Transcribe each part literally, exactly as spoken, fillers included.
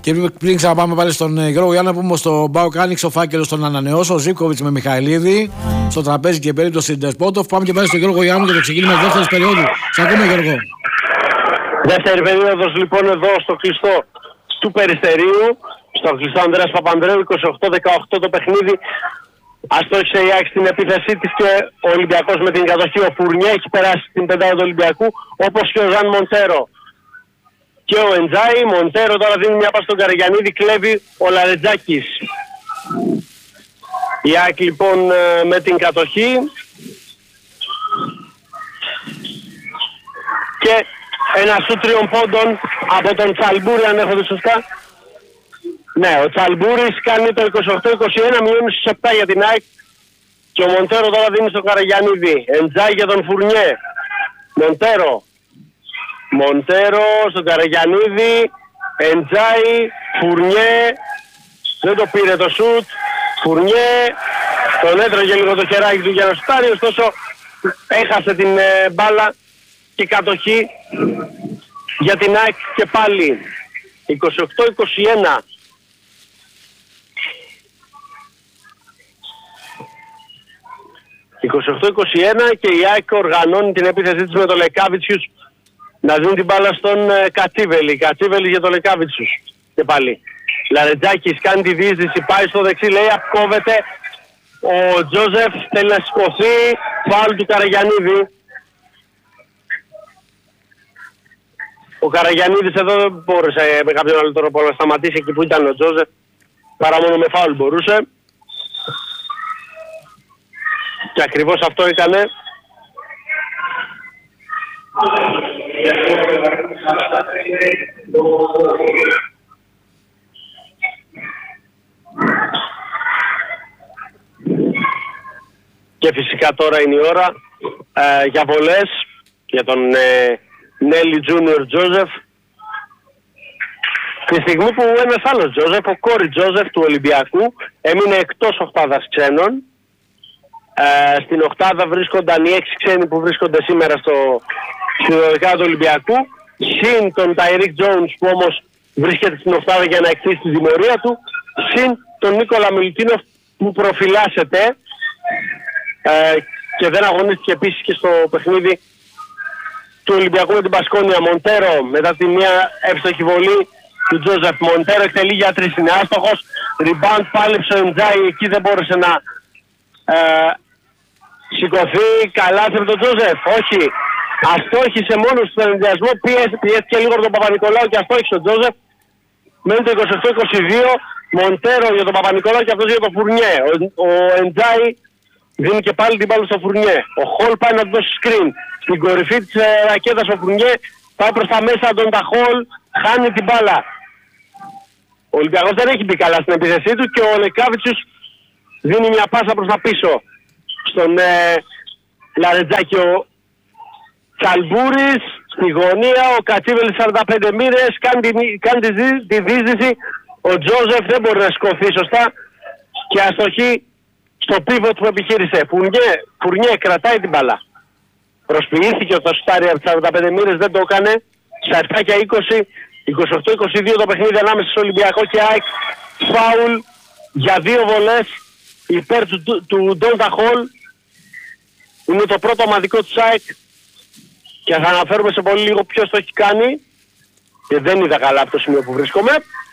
Και πριν ξαναπάμε πάλι στον Γιώργο Γιάννη, να πούμε στο Μπάουκ άνοιξε ο φάκελος στον ανανεώσω. Ο Ζίβκοβιτς με Μιχαηλίδη στο τραπέζι και περίπτωση Ντεσπότοφ. Πάμε και πάλι στον Γιώργο Γιάννη για το ξεκίνημα της δεύτερης περίοδου. Σε ακούμε, Γιώργο. Δεύτερη περίοδος λοιπόν εδώ στο κλειστό του Περιστερίου. Στο κλειστό Ανδρέας Παπανδρέου, είκοσι οκτώ δεκαοκτώ το παιχνίδι. Αστόχησε η ΑΕΚ στην επίθεσή της και ο Ολυμπιακός με την κατοχή. Ο Φουρνιέ έχει περάσει στην πεντάδα του Ολυμπιακού, όπως και ο Ζαν Μοντέρο. Και ο Εντζάι, Μοντέρο τώρα δίνει μια πάση στον Καραγιαννίδη, κλέβει ο Λαρετζάκης. Η ΑΕΚ λοιπόν με την κατοχή. Και ένα σου τριών πόντων από τον Τσαλμπούρη, αν έχω δει σωστά. Ναι, ο Τσαλμπούρης κάνει το είκοσι οκτώ είκοσι ένα, μειώνει στους επτά για την ΑΕΚ. Και ο Μοντέρο τώρα δίνει στον Καραγιαννίδη. Εντζάι για τον Φουρνιέ. Μοντέρο. Μοντέρο στον Καραγιαννίδη. Εντζάι. Φουρνιέ. Δεν το πήρε το σουτ. Φουρνιέ. Τον έτρωγε λίγο το χεράκι του για να σουτάρει. Ωστόσο έχασε την ε, μπάλα και κατοχή για την ΑΕΚ και πάλι. είκοσι οκτώ είκοσι ένα. είκοσι οκτώ είκοσι ένα και η ΑΕΚ οργανώνει την επίθεσή της με τον Λεκάβιτσιους να δίνει την μπάλα στον ε, Κατσίβελη. Κατσίβελη για τον Λεκάβιτσιους. Και πάλι. Λαρετζάκης κάνει τη διείσδυση, πάει στο δεξί, λέει απκόβεται. Ο Τζόζεφ θέλει να σηκωθεί. Φάουλ του Καραγιαννίδη. Ο Καραγιαννίδης εδώ δεν μπόρεσε με κάποιον άλλο τρόπο να σταματήσει εκεί που ήταν ο Τζόζεφ. Παρά μόνο με φάουλ μπορούσε. Και ακριβώς αυτό έκανε. Και φυσικά τώρα είναι η ώρα ε, για βολές για τον ε, Νέλη Τζούνιορ Τζόζεφ. Τη στιγμή που ένας άλλος Τζόζεφ, ο Κόρι Τζόζεφ του Ολυμπιακού, έμεινε εκτός οκτάδας ξένων. Ε, στην οκτάδα βρίσκονταν οι έξι ξένοι που βρίσκονται σήμερα στο στην δωδεκάδα του Ολυμπιακού, συν τον Ταϊρίκ Τζόουνς που όμως βρίσκεται στην οκτάδα για να εκτίσει τη δημιουργία του, συν τον Νίκολα Μιλουτίνοφ που προφυλάσσεται ε, και δεν αγωνίστηκε επίσης και στο παιχνίδι του Ολυμπιακού με την Πασκόνια. Μοντέρο μετά τη μία εύστοχη βολή του Τζόζεφ. Μοντέρο εκτελεί για τρεις, είναι άστοχος. Rebound πάλεψε ο Εντζάι, εκεί δεν μπόρεσε να ε, σηκωθεί. Καλάθι από τον Τζόζεφ, όχι. Αστόχησε μόνο στον ενδιασμό, πιέστηκε λίγο τον Παπα-Νικολάου και αστόχησε τον Τζόζεφ. Μένει το είκοσι οκτώ είκοσι δύο. Μοντέρο για τον Παπα-Νικολάου και αυτός για τον Φουρνιέ. Ο, ο Εντζάι δίνει και πάλι την μπάλα στο Φουρνιέ. Ο Χολ πάει να του δώσει screen. Στην κορυφή της ε, ρακέτας ο Φουρνιέ πάει προς τα μέσα τον Ταχόλ, χάνει την μπάλα. Ο Ολυμπιακός δεν έχει μπει καλά στην επίθεσή του και ο Λεκάβιτσιος δίνει μια πάσα προς τα πίσω στον ε, Λαρετζάκη. Ο Τσαλμπούρης στη γωνία, ο Κατσίβελης σαράντα πέντε μοίρες, κάνει, κάνει τη, τη δίσδυση. Ο Τζόζεφ δεν μπορεί να σηκωθεί σωστά και αστοχή στο πίβο που επιχείρησε. Φουρνιέ, Φουρνιέ κρατάει την μπάλα. Προσποιήθηκε ότι θα σουτάρει από τις σαράντα πέντε μοίρες, δεν το έκανε. Στα επτά και είκοσι, είκοσι οκτώ είκοσι δύο το παιχνίδι ανάμεσα στο Ολυμπιακό και ΑΕΚ. Φάουλ για δύο βολές υπέρ του, του, του Ντόντα Χολ. Είναι το πρώτο ομαδικό του ΑΕΚ και θα αναφέρουμε σε πολύ λίγο ποιος το έχει κάνει και δεν είδα καλά από το σημείο που βρίσκομαι.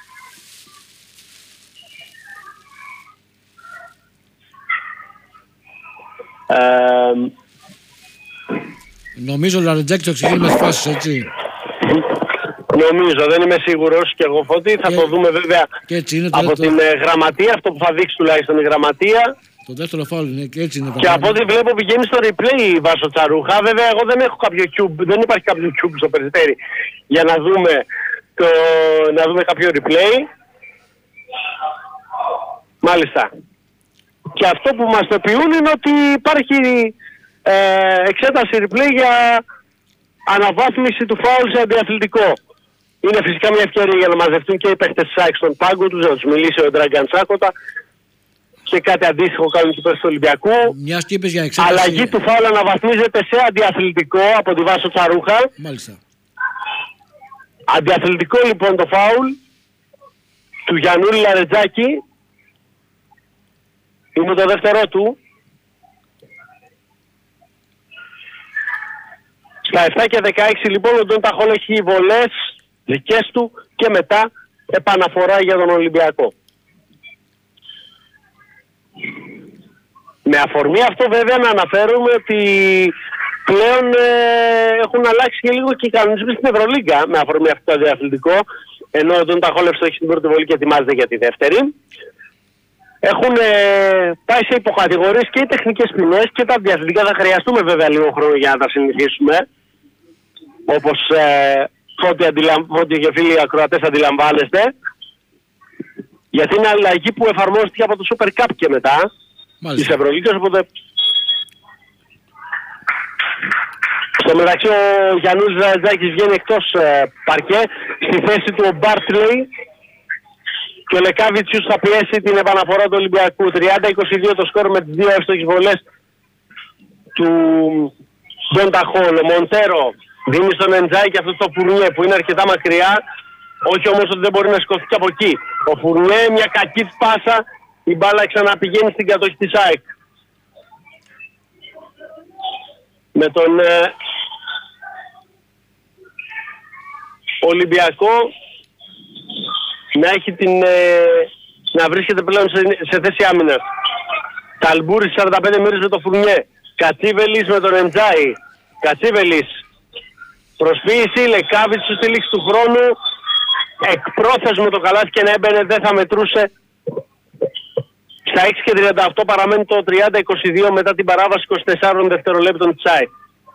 Ε, Νομίζω ο Λαρετζάκης το ξεκίνημα της φάσης, έτσι. Νομίζω, δεν είμαι σίγουρος και εγώ Φώτη. Θα και, το δούμε βέβαια από το... την ε, γραμματεία, αυτό που θα δείξει τουλάχιστον η γραμματεία. Το δεύτερο φάουλ είναι και έτσι είναι. Και από ό,τι βλέπω πηγαίνει στο replay η Βάσο Τσαρούχα. Βέβαια εγώ δεν έχω κάποιο cube, δεν υπάρχει κάποιο cube στο Περιστέρι για να δούμε, το, να δούμε κάποιο replay. Μάλιστα. Και αυτό που μας το ποιούν είναι ότι υπάρχει ε, εξέταση replay για αναβάθμιση του φάουλ σε αντιαθλητικό. Είναι φυσικά μια ευκαιρία για να μαζευτούν και οι παίχτες της ΑΕΚ στον πάγκο τους, να τους μιλήσει ο Ντράγκαν Τσάκοτα και κάτι αντίστοιχο κάνουν και πέρα του Ολυμπιακού. Μιας και είπες για εξέταση. Αλλαγή του φάουλ αναβαθμίζεται σε αντιαθλητικό από τη Βάσο Τσαρούχα. Μάλιστα. Αντιαθλητικό λοιπόν το φάουλ του Γιαννούλη Λαρετζάκη. Είναι το δεύτερό του. Στα επτά και δεκαέξι λοιπόν ο Ντόντα Χολ έχει βολές δικές του και μετά επαναφορά για τον Ολυμπιακό. Με αφορμή αυτό βέβαια να αναφέρουμε ότι πλέον ε, έχουν αλλάξει και λίγο και οι κανονισμοί στην Ευρωλίγκα με αφορμή αυτό το διαθλητικό, ενώ ο Ντόντα Χολ έχει την πρώτη βολή και ετοιμάζεται για τη δεύτερη. Έχουν ε, πάει σε υποκατηγορίες και οι τεχνικές ποινές και τα διαθλητικά. Θα χρειαστούμε βέβαια λίγο χρόνο για να τα συνηθίσουμε, όπως ε, ό,τι, αντιλαμ... ό,τι και φίλοι ακροατές αντιλαμβάνεστε, γιατί είναι αλλαγή που εφαρμόστηκε από το Super Cup και μετά της Ευρωλίγκας, οπότε στο μεταξύ ο Γιαννούλης Λαρετζάκης βγαίνει εκτός ε, παρκέ, στη θέση του ο Μπάρτλεϊ και ο Λεκάβιτσιους θα πιέσει την επαναφορά του Ολυμπιακού. τριάντα είκοσι δύο το σκορ με τις δύο εύστοχες βολές του Ντόντα Χολ. Ο Μοντέρο δίνει στον Εντζάι και αυτό το Φουρνιέ που είναι αρκετά μακριά, όχι όμως ότι δεν μπορεί να σηκωθεί και από εκεί. Ο Φουρνιέ, μια κακή πάσα, η μπάλα ξαναπηγαίνει στην κατοχή της ΑΕΚ. Με τον ε, Ολυμπιακό να έχει την, ε, να βρίσκεται πλέον σε, σε θέση άμυνας. Ταλμπούρης σαράντα πέντε μοίρες με το Φουρνιέ. Κατσίβελης με τον Εντζάι. Κατσίβελης. Προσποίηση, Λεκάβιτσου στη λήξη του χρόνου. Εκπρόθεσμο με το καλάθι και να έμπαινε δεν θα μετρούσε. Στα έξι και τριάντα οκτώ παραμένει το τριάντα είκοσι δύο μετά την παράβαση είκοσι τεσσάρων δευτερολέπτων της ΑΕΚ.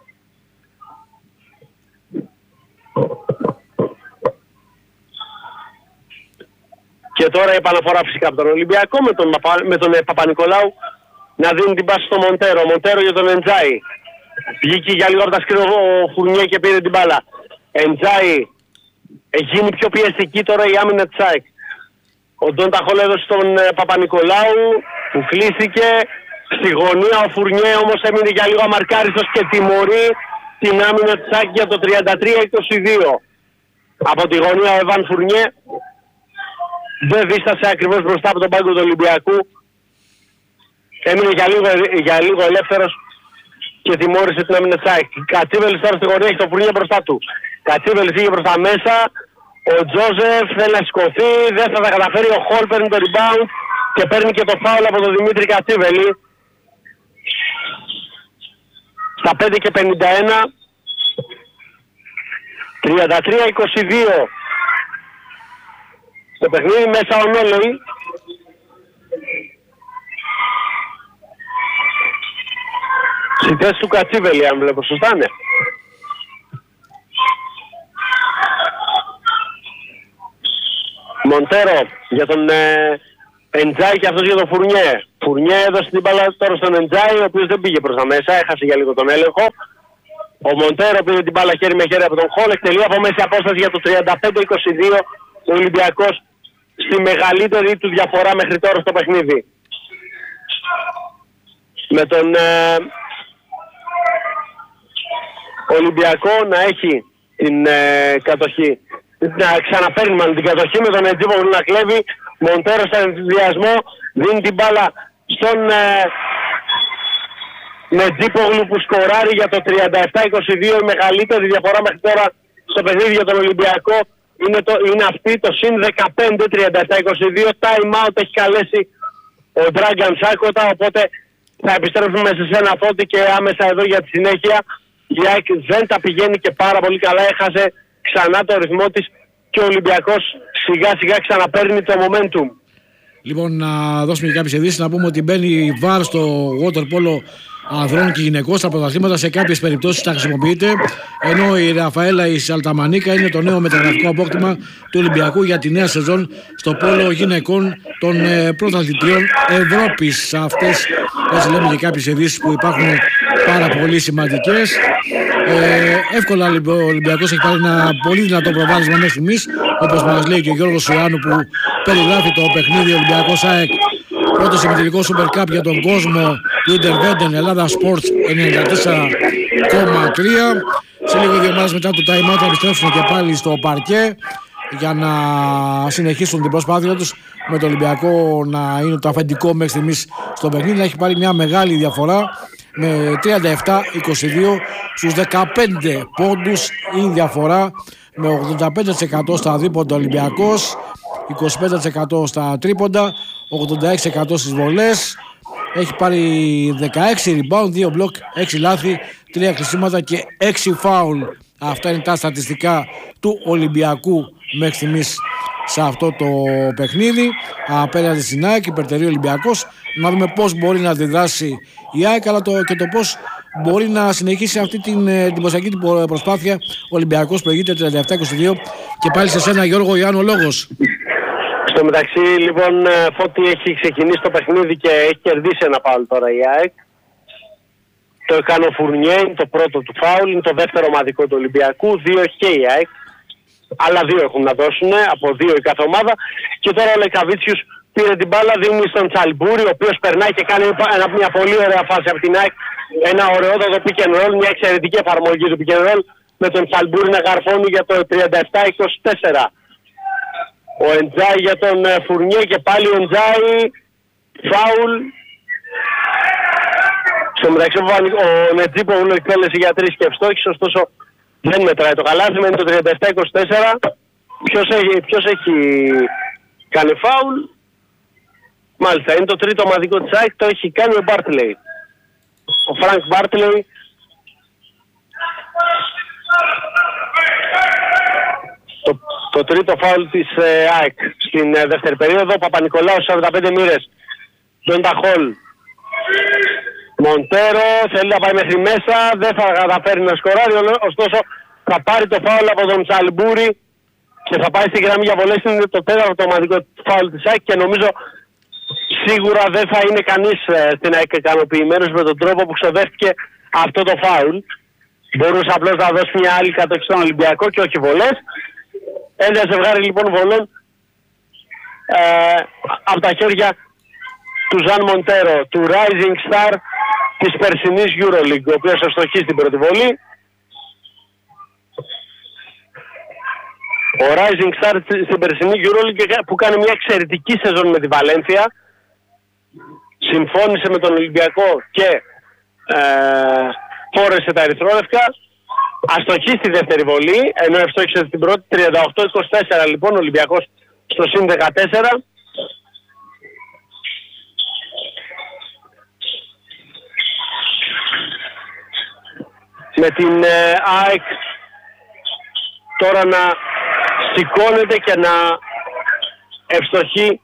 Και τώρα η επαναφορά φυσικά από τον Ολυμπιακό με τον, με τον Παπα-Νικολάου να δίνει την πάση στο Μοντέρο. Μοντέρο για τον Εντζάι. Βγήκε για λίγο από τα σκρίνο ο Φουρνιέ και πήρε την μπάλα. Εντζάι γίνει πιο πιεστική τώρα η άμυνα της ΑΕΚ. Ο Ντόντα Χολ έδωσε στον Παπα-Νικολάου που κλείστηκε στη γωνία. Ο Φουρνιέ όμως έμεινε για λίγο αμαρκάριστος και τιμωρεί την άμυνα της ΑΕΚ για το τριάντα τρία είκοσι δύο. Από τη γωνία ο Εβάν Φουρνιέ δεν δίστασε ακριβώς μπροστά από τον πάγκο του Ολυμπιακού. Έμεινε για λίγο, για λίγο ελεύθερος και τιμώρησε την άμυνα της ΑΕΚ. Κατσίβελης τώρα στη γωνία έχει το Φουρνιέ μπροστά του. Κατσίβελης πήγε προς τα μέσα. Ο Τζόζεφ θέλει να σηκωθεί, δεν θα τα καταφέρει. Ο Χολ παίρνει το rebound και παίρνει και το φάουλ από τον Δημήτρη Κατσίβελη. Στα πέντε και πενήντα ένα. τριάντα τρία είκοσι δύο. Στο παιχνίδι μέσα ο Νόλεϊ. Στη θέση του Κατσίβελη, αν βλέπω σωστά, ναι. Μοντέρο για τον ε, Εντζάι και αυτός για τον Φουρνιέ. Φουρνιέ έδωσε την μπάλα τώρα στον Εντζάι, ο οποίος δεν πήγε προς τα μέσα, έχασε για λίγο τον έλεγχο. Ο Μοντέρο πήρε την μπάλα χέρι με χέρι από τον Χολ, εκτελεί από μέση απόσταση για το τριάντα πέντε είκοσι δύο. Ο Ολυμπιακός στη μεγαλύτερη του διαφορά μέχρι τώρα στο παιχνίδι. Με τον ε, Ολυμπιακό να έχει την ε, κατοχή. Να ξαναπαίρνει μάλλον την κατοχή με τον Εντζίπογλου να κλέβει. Μοντέρο στον ενθουσιασμό δίνει την μπάλα στον ε, Εντζίπογλου που σκοράρει για το τριάντα επτά είκοσι δύο. Η μεγαλύτερη διαφορά μέχρι τώρα στο παιχνίδι για τον Ολυμπιακό είναι, το, είναι αυτή, το συν δεκαπέντε τριάντα επτά είκοσι δύο. Time out έχει καλέσει ο Dragan Σάκοτα, οπότε θα επιστρέψουμε σε σένα Φώτη και άμεσα εδώ για τη συνέχεια. Η ΑΕΚ δεν τα πηγαίνει και πάρα πολύ καλά, έχασε ξανά το ρυθμό της και ο Ολυμπιακός σιγά σιγά ξαναπαίρνει το momentum. Λοιπόν, να δώσουμε και κάποιες ειδήσεις, να πούμε ότι μπαίνει βαρ στο water polo ανδρών και γυναικών στα πρωταθλήματα, σε κάποιες περιπτώσεις θα χρησιμοποιείται, ενώ η Ραφαέλα η Σαλταμανίκα είναι το νέο μεταγραφικό απόκτημα του Ολυμπιακού για τη νέα σεζόν στο πόλο γυναικών των ε, πρωταθλητριών Ευρώπης. Αυτές, έτσι λέμε, και κάποιες ειδήσεις που υπάρχουν πάρα πολύ σημαντικές. Ε, εύκολα ο Ολυμπιακός έχει πάρει ένα πολύ δυνατό προβάδισμα μέχρι στιγμής, όπως μας λέει και ο Γιώργος Ιωάννου που περιγράφει το παιχνίδι Ολυμπιακός ΑΕΚ. Πρώτο συμμετοχικό Super Cup για τον κόσμο του Interventen Ελλάδα Sports ενενήντα τέσσερα κόμμα τρία. Σε λίγο δύο εβδομάδες μετά το time out θα επιστρέψουν και πάλι στο παρκέ για να συνεχίσουν την προσπάθεια τους με το Ολυμπιακό να είναι το αφεντικό μέχρι στιγμής στο παιχνίδι. Έχει πάρει μια μεγάλη διαφορά με τριάντα επτά είκοσι δύο στους δεκαπέντε πόντους η διαφορά, με ογδόντα πέντε τοις εκατό στα δίποντα Ολυμπιακός, είκοσι πέντε τοις εκατό στα τρίποντα, ογδόντα έξι τοις εκατό στις βολές. Έχει πάρει δεκαέξι rebound, δύο μπλοκ, έξι λάθη, τρία κλεισίματα και έξι φάουλ. Αυτά είναι τα στατιστικά του Ολυμπιακού μέχρι στιγμής σε αυτό το παιχνίδι. Απέναντι στην ΑΕΚ, υπερτερεί ο Ολυμπιακός. Να δούμε πώς μπορεί να αντιδράσει η ΑΕΚ, αλλά το, και το πώς μπορεί να συνεχίσει αυτή την εντυπωσιακή προσπάθεια. Ο Ολυμπιακός προηγείται τριάντα επτά είκοσι δύο. Και πάλι σε σένα, Γιώργο Ιάννου, ο λόγος. Στο μεταξύ, λοιπόν, Φώτη, έχει ξεκινήσει το παιχνίδι και έχει κερδίσει ένα φάουλ τώρα η ΑΕΚ. Το έκανε ο Φουρνιέ, είναι το πρώτο του φάουλ, είναι το δεύτερο ομαδικό του Ολυμπιακού, δύο έχει και η ΑΕΚ. Άλλα δύο έχουν να δώσουν, από δύο η κάθε ομάδα. Και τώρα ο Λεκαβίτσιους πήρε την μπάλα, δίνει στον Τσαλμπούρη, ο οποίος περνάει και κάνει μια πολύ ωραία φάση από την ΑΕΚ. Ένα ωραιότατο pick and roll, μια εξαιρετική εφαρμογή του pick and roll, με τον Τσαλμπούρη να γαρφώνει για το τριάντα επτά είκοσι τέσσερα. Ο Εντζάι για τον Φουρνιέ και πάλι ο Εντζάι, φάουλ. Στο μεταξύ ο Νετζίπογλου εκτέλεσε για τρεις και ευστόχησε, ωστόσο δεν μετράει το καλάθι, μένει το τριάντα επτά είκοσι τέσσερα. Ποιος έχει, ποιος έχει κάνει φάουλ? Μάλιστα, είναι το τρίτο ομαδικό της ΑΕΚ, το έχει κάνει ο Μπάρτλεϊ. Ο Φρανκ Μπάρτλεϊ. Το, το τρίτο φάουλ της ε, ΑΕΚ στην ε, δεύτερη περίοδο. Παπα-Νικολάου σαράντα πέντε μοίρες. Ντόντα Χολ. Μοντέρο θέλει να πάει μέχρι μέσα, δεν θα καταφέρει να σκοράρει, ωστόσο θα πάρει το φάουλ από τον Τσαλμπούρη και θα πάει στη γραμμή για βολές. Είναι το τέταρτο ομαδικό φάουλ της ΑΕΚ και νομίζω σίγουρα δεν θα είναι κανείς στην ΑΕΚ ικανοποιημένος με τον τρόπο που ξοδεύτηκε αυτό το φάουλ. Μπορούσε απλώς να δώσει μια άλλη κατοχή στον Ολυμπιακό και όχι βολές. Ένα ζευγάρι λοιπόν βολών ε, από τα χέρια του Ζαν Μοντέρο, του Rising Star της περσινής EuroLeague, ο οποίος αστοχεί στην πρώτη βολή. Ο Rising Star στην περσινή EuroLeague που κάνει μια εξαιρετική σεζόν με τη Βαλένθια, συμφώνησε με τον Ολυμπιακό και ε, φόρεσε τα ερυθρόλευκα. Αστοχεί στη δεύτερη βολή, ενώ ευστόχησε στην πρώτη. Τριάντα οκτώ είκοσι τέσσερα λοιπόν ο Ολυμπιακός στο συν δεκατέσσερα. Με την ε, ΑΕΚ τώρα να σηκώνεται και να ευστοχεί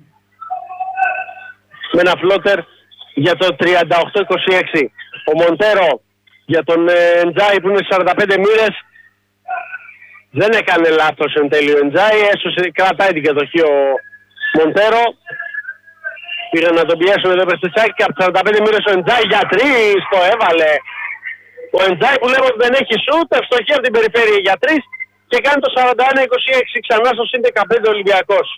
με ένα φλότερ για το τριάντα οκτώ είκοσι έξι. Ο Μοντέρο για τον ε, Εντζάι που είναι σαράντα πέντε μοίρες, δεν έκανε λάθος εν τέλει ο Εντζάι, έσωσε, κρατάει την κατοχή ο Μοντέρο. Πήγαν να τον πιέσουν εδώ πέρα στη ΣΑΚ και από σαράντα πέντε μοίρες ο Εντζάι για τρεις το έβαλε. Ο Εντζάι που λέμε ότι δεν έχει σούτ, ευστοχεί από την περιφέρεια για τρεις και κάνει το σαράντα ένα είκοσι έξι ξανά στο συν δεκαπέντε Ολυμπιακός.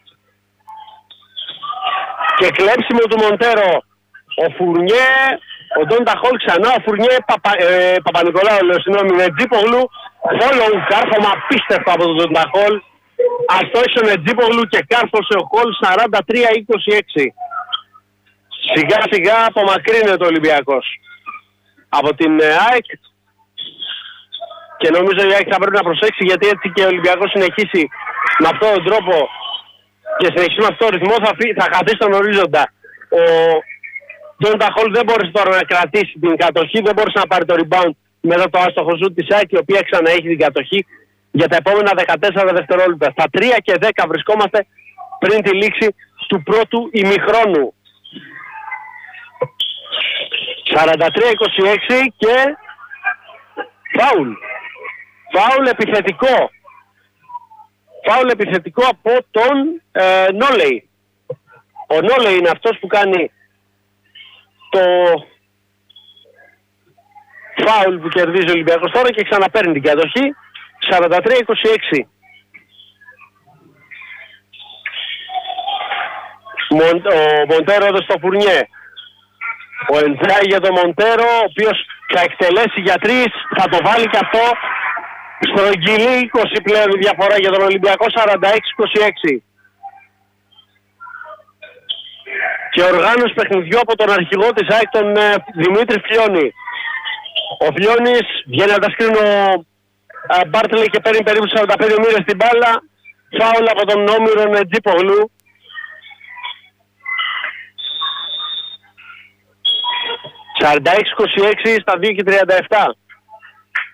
Και κλέψιμο του Μοντέρο ο Φουρνιέ, ο Ντόντα Χολ ξανά, ο Φουρνιέ, Παπα, ε, Παπα-Νικολάου, λέω συγγνώμη, Νετζίπογλου, follow κάρφωμα απίστευτο από τον Ντόντα Χολ. Αστόχησε ο Νετζίπογλου και κάρφωσε ο Χολ σαράντα τρία είκοσι έξι. Σιγά σιγά απομακρύνεται ο Ολυμπιακός από την ΑΕΚ και νομίζω η ΑΕΚ θα πρέπει να προσέξει, γιατί έτσι και ο Ολυμπιακός συνεχίσει με αυτόν τον τρόπο και συνεχίσει με αυτόν τον ρυθμό θα, φύ, θα χαθεί στον ορίζοντα. Ο Ντόντα Χολ δεν μπόρεσε τώρα να κρατήσει την κατοχή, δεν μπόρεσε να πάρει το rebound μετά το άστοχο σουτ της ΑΕΚ, η οποία ξαναέχει την κατοχή για τα επόμενα δεκατέσσερα δευτερόλεπτα. Στα τρία και δέκα βρισκόμαστε πριν τη λήξη του πρώτου ημιχρόνου. σαράντα τρία είκοσι έξι και φάουλ. Φάουλ επιθετικό. Φάουλ επιθετικό από τον ε, Νόλεϊ. Ο Νόλεϊ είναι αυτός που κάνει το φάουλ που κερδίζει ο Ολυμπιακός τώρα και ξαναπαίρνει την κατοχή. σαράντα τρία είκοσι έξι. Ο Μοντέρο εδώ στο Φουρνιέ. Ο Εντζάι για τον Μοντέρο, ο οποίος θα εκτελέσει για τρεις, θα το βάλει και αυτό. Στρογγυλή είκοσι πλέον η διαφορά για τον Ολυμπιακό, σαράντα έξι είκοσι έξι. Και οργάνωση παιχνιδιού από τον αρχηγό της ΑΕΚ, τον ε, Δημήτρη Φλιώνη. Ο Φλιώνης βγαίνει να τα σκρίνει ο ε, Μπάρτλε και παίρνει περίπου σαράντα πέντε μοίρες την μπάλα. Φάουλ από τον Όμηρον Τζίπογλου. σαράντα έξι είκοσι έξι στα δύο και τριάντα επτά.